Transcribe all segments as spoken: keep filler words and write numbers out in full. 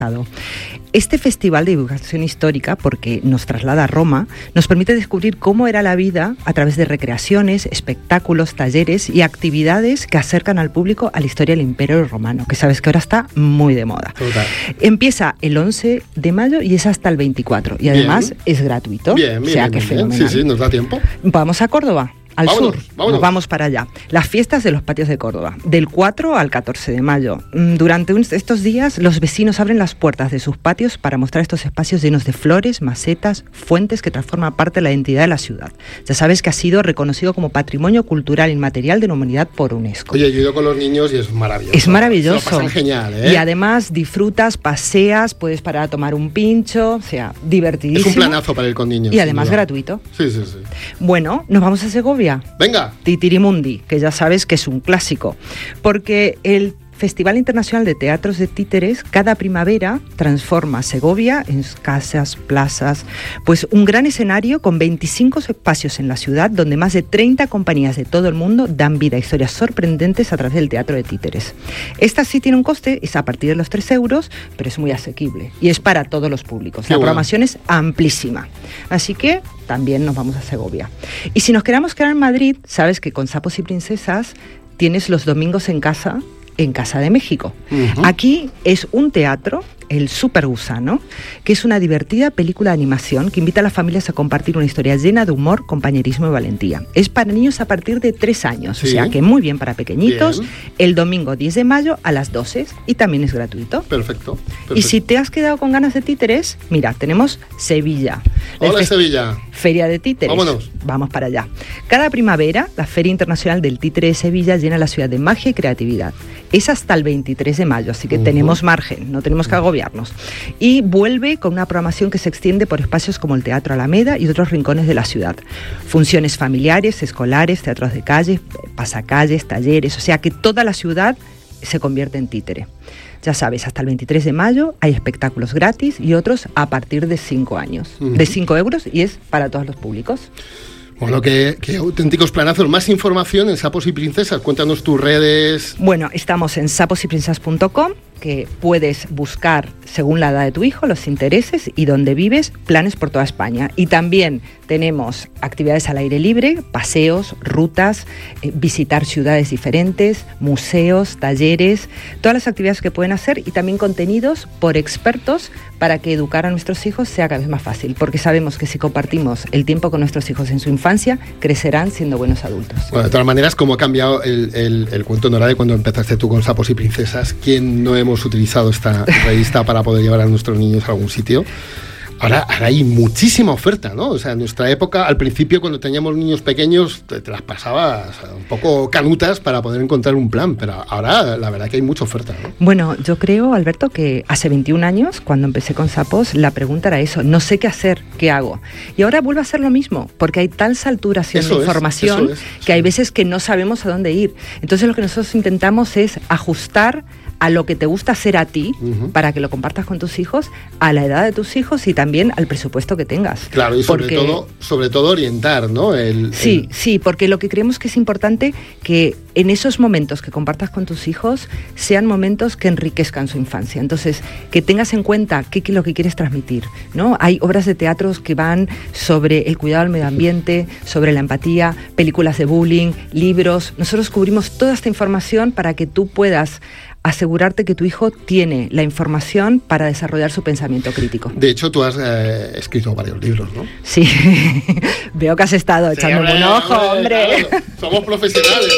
Este festival de divulgación histórica, porque nos traslada a Roma, nos permite descubrir cómo era la vida a través de recreaciones, espectáculos, talleres y actividades que acercan al público a la historia del Imperio Romano, que sabes que ahora está muy de moda. Total. Empieza el once de mayo y es hasta el veinticuatro, y además bien. es gratuito. Bien, bien, o sea, bien, que bien. fenomenal. Sí, sí, nos da tiempo. Vamos a Córdoba. Al vámonos, sur, vámonos. nos vamos para allá. Las fiestas de los patios de Córdoba, del cuatro al catorce de mayo. Durante un, estos días, los vecinos abren las puertas de sus patios para mostrar estos espacios llenos de flores, macetas, fuentes que transforman parte de la identidad de la ciudad. Ya sabes que ha sido reconocido como Patrimonio Cultural Inmaterial de la Humanidad por UNESCO. Oye, yo he ido con los niños y es maravilloso. Es maravilloso. Se lo pasan genial, ¿eh? Y además disfrutas, paseas, puedes parar a tomar un pincho, o sea, divertidísimo. Es un planazo para ir con niños. Y además gratuito. Sí, sí, sí. Bueno, nos vamos a Segovia. Venga. Titirimundi, que ya sabes que es un clásico, porque el Festival Internacional de Teatros de Títeres cada primavera transforma Segovia en casas, plazas, pues un gran escenario con veinticinco espacios en la ciudad donde más de treinta compañías de todo el mundo dan vida a historias sorprendentes a través del teatro de títeres. Esta sí tiene un coste, es a partir de los tres euros, pero es muy asequible y es para todos los públicos. Qué la bueno. programación es amplísima, así que también nos vamos a Segovia. Y si nos queremos quedar en Madrid, sabes que con Sapos y Princesas tienes los domingos en casa, en Casa de México. Uh-huh. Aquí es un teatro, El Super Gusano, que es una divertida película de animación que invita a las familias a compartir una historia llena de humor, compañerismo y valentía. Es para niños a partir de tres años, sí. o sea que muy bien para pequeñitos. Bien. El domingo diez de mayo a las doce y también es gratuito. Perfecto, perfecto. Y si te has quedado con ganas de títeres, mira, tenemos Sevilla. Hola, Sevilla. Feria de Títeres. Vámonos. Vamos para allá. Cada primavera, la Feria Internacional del Títere de Sevilla llena la ciudad de magia y creatividad. Es hasta el veintitrés de mayo, así que uh-huh. tenemos margen, no tenemos que agobiarnos. Y vuelve con una programación que se extiende por espacios como el Teatro Alameda y otros rincones de la ciudad. Funciones familiares, escolares, teatros de calle, pasacalles, talleres, o sea que toda la ciudad se convierte en títere. Ya sabes, hasta el veintitrés de mayo hay espectáculos gratis y otros a partir de cinco años, uh-huh. de cinco euros, y es para todos los públicos. Bueno, qué, qué auténticos planazos. Más información en Sapos y Princesas. Cuéntanos tus redes. Bueno, estamos en sapos y princesas punto com, que puedes buscar según la edad de tu hijo, los intereses y donde vives, planes por toda España. Y también tenemos actividades al aire libre, paseos, rutas, eh, visitar ciudades diferentes, museos, talleres, todas las actividades que pueden hacer, y también contenidos por expertos para que educar a nuestros hijos sea cada vez más fácil, porque sabemos que si compartimos el tiempo con nuestros hijos en su infancia, crecerán siendo buenos adultos. Bueno, de todas maneras, como ha cambiado el, el, el cuento, Nora, de cuando empezaste tú con Sapos y Princesas, ¿quién no hemos utilizado esta revista para poder llevar a nuestros niños a algún sitio? Ahora, ahora hay muchísima oferta, ¿no? O sea, en nuestra época, al principio, cuando teníamos niños pequeños, te, te las pasabas un poco canutas para poder encontrar un plan, pero ahora la verdad que hay mucha oferta, ¿no? Bueno, yo creo, Alberto, que hace veintiún años, cuando empecé con Sapos, la pregunta era eso: no sé qué hacer, ¿qué hago? Y ahora vuelve a ser lo mismo, porque hay tal saturación eso de es, información eso es, que sí. hay veces que no sabemos a dónde ir. Entonces lo que nosotros intentamos es ajustar a lo que te gusta hacer a ti, uh-huh. para que lo compartas con tus hijos, a la edad de tus hijos y también al presupuesto que tengas. Claro, y sobre, porque, todo, sobre todo orientar, ¿no? El, sí, el... sí, porque lo que creemos que es importante que en esos momentos que compartas con tus hijos sean momentos que enriquezcan su infancia. Entonces, que tengas en cuenta qué es lo que quieres transmitir, ¿no? Hay obras de teatro que van sobre el cuidado del medio ambiente, sobre la empatía, películas de bullying, libros. Nosotros cubrimos toda esta información para que tú puedas asegurarte que tu hijo tiene la información para desarrollar su pensamiento crítico. De hecho, tú has eh, escrito varios libros, ¿no? Sí, veo que has estado sí, echándome hombre, un ojo, hombre. hombre. Claro, somos profesionales.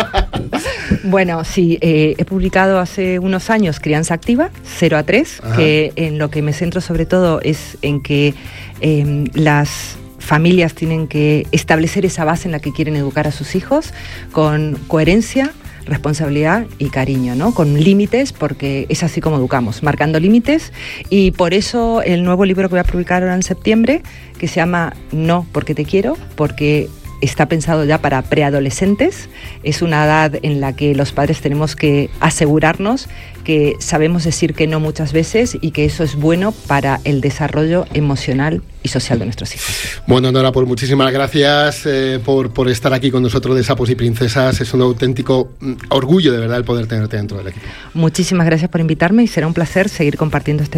Bueno, sí, eh, he publicado hace unos años Crianza Activa, cero a tres, Ajá. que en lo que me centro sobre todo es en que eh, las familias tienen que establecer esa base en la que quieren educar a sus hijos con coherencia, responsabilidad y cariño, ¿no? Con límites, porque es así como educamos, marcando límites. Y por eso el nuevo libro que voy a publicar ahora en septiembre, que se llama No porque te quiero, porque está pensado ya para preadolescentes. Es una edad en la que los padres tenemos que asegurarnos que sabemos decir que no muchas veces y que eso es bueno para el desarrollo emocional y social de nuestros hijos. Bueno, Nora, pues muchísimas gracias eh, por, por estar aquí con nosotros de Sapos y Princesas. Es un auténtico mm, orgullo, de verdad, el poder tenerte dentro del equipo. Muchísimas gracias por invitarme y será un placer seguir compartiendo este